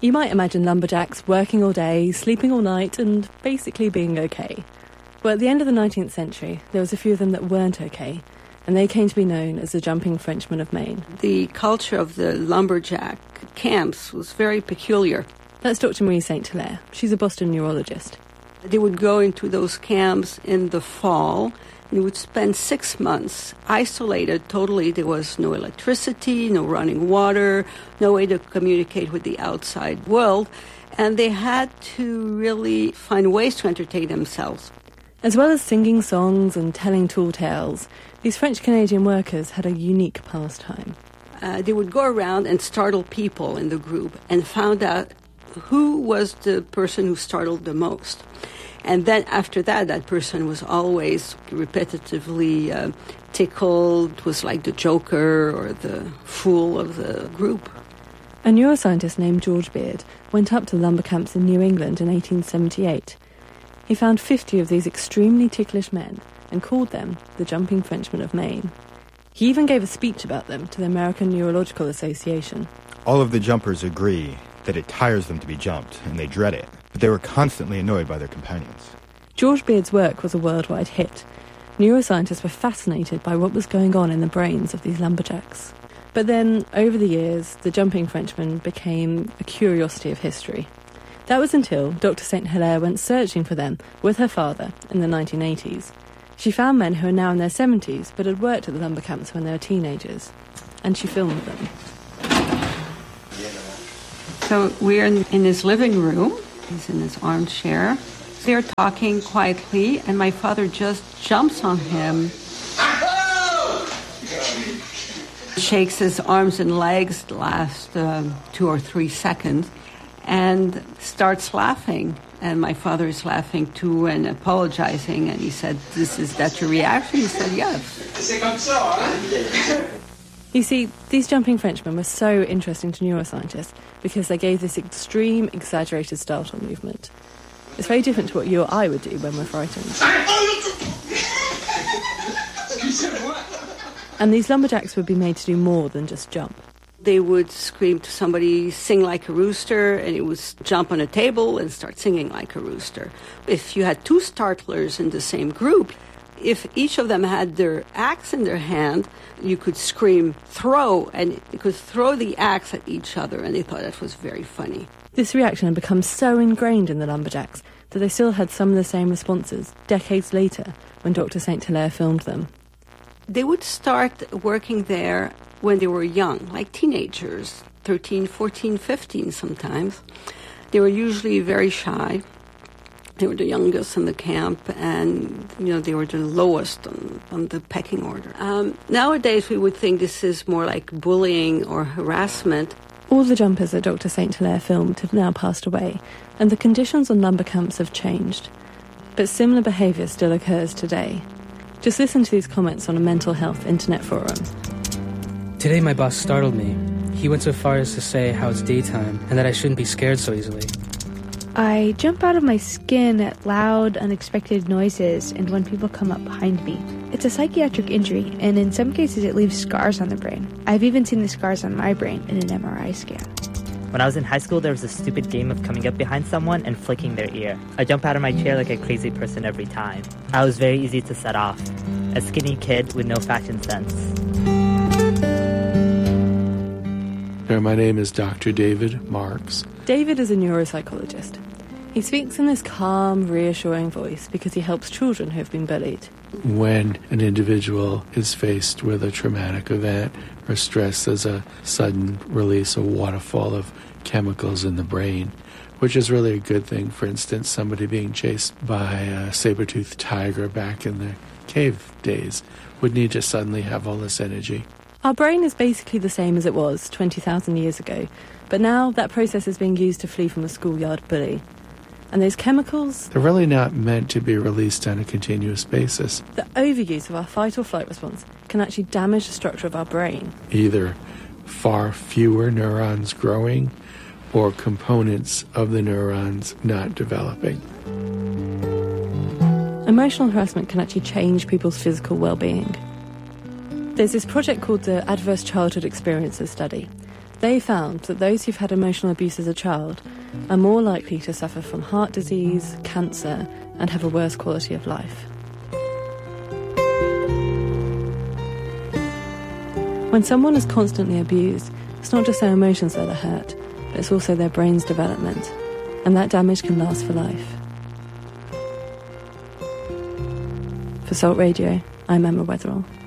You might imagine lumberjacks working all day, sleeping all night, and basically being okay. Well, at the end of the 19th century, there was a few of them that weren't okay, and they came to be known as the Jumping Frenchmen of Maine. The culture of the lumberjack camps was very peculiar. That's Dr. Marie St. Hilaire. She's a Boston neurologist. They would go into those camps in the fall, and they would spend 6 months isolated totally. There was no electricity, no running water, no way to communicate with the outside world, and they had to really find ways to entertain themselves. As well as singing songs and telling tall tales, these French-Canadian workers had a unique pastime. They would go around and startle people in the group and found out who was the person who startled the most. And then after that, that person was always repetitively tickled, was like the joker or the fool of the group. A neuroscientist named George Beard went up to lumber camps in New England in 1878. He found 50 of these extremely ticklish men and called them the Jumping Frenchmen of Maine. He even gave a speech about them to the American Neurological Association. All of the jumpers agree that it tires them to be jumped, and they dread it, but they were constantly annoyed by their companions. George Beard's work was a worldwide hit. Neuroscientists were fascinated by what was going on in the brains of these lumberjacks. But then, over the years, the Jumping Frenchmen became a curiosity of history. That was until Dr. St. Hilaire went searching for them with her father in the 1980s. She found men who are now in their 70s but had worked at the lumber camps when they were teenagers, and she filmed them. So we're in his living room. He's in his armchair. They're talking quietly, and my father just jumps on him, shakes his arms and legs the last 2 or 3 seconds, and starts laughing. And my father is laughing too and apologizing. And he said, "Is that your reaction?" He said, "Yes." You see, these Jumping Frenchmen were so interesting to neuroscientists because they gave this extreme, exaggerated startle movement. It's very different to what you or I would do when we're frightened. And these lumberjacks would be made to do more than just jump. They would scream to somebody, sing like a rooster, and it would jump on a table and start singing like a rooster. If you had 2 startlers in the same group, if each of them had their axe in their hand, you could scream, "Throw!" and you could throw the axe at each other, and they thought that was very funny. This reaction had become so ingrained in the lumberjacks that they still had some of the same responses decades later when Dr. St. Hilaire filmed them. They would start working there when they were young, like teenagers, 13, 14, 15 sometimes. They were usually very shy. They were the youngest in the camp, and they were the lowest on the pecking order. Nowadays, we would think this is more like bullying or harassment. All the jumpers that Dr. St. Hilaire filmed have now passed away, and the conditions on lumber camps have changed. But similar behaviour still occurs today. Just listen to these comments on a mental health internet forum. Today my boss startled me. He went so far as to say how it's daytime and that I shouldn't be scared so easily. I jump out of my skin at loud, unexpected noises and when people come up behind me. It's a psychiatric injury, and in some cases it leaves scars on the brain. I've even seen the scars on my brain in an MRI scan. When I was in high school, there was a stupid game of coming up behind someone and flicking their ear. I jump out of my chair like a crazy person every time. I was very easy to set off. A skinny kid with no fashion sense. My name is Dr. David Marks. David is a neuropsychologist. He speaks in this calm, reassuring voice because he helps children who have been bullied. When an individual is faced with a traumatic event or stress, there's a sudden release, a waterfall of chemicals in the brain, which is really a good thing. For instance, somebody being chased by a saber-toothed tiger back in the cave days would need to suddenly have all this energy. Our brain is basically the same as it was 20,000 years ago, but now that process is being used to flee from a schoolyard bully. And those chemicals... they're really not meant to be released on a continuous basis. The overuse of our fight or flight response can actually damage the structure of our brain. Either far fewer neurons growing or components of the neurons not developing. Emotional harassment can actually change people's physical well-being. There's this project called the Adverse Childhood Experiences Study. They found that those who've had emotional abuse as a child are more likely to suffer from heart disease, cancer, and have a worse quality of life. When someone is constantly abused, it's not just their emotions that are hurt, but it's also their brain's development, and that damage can last for life. For Salt Radio, I'm Emma Weatherall.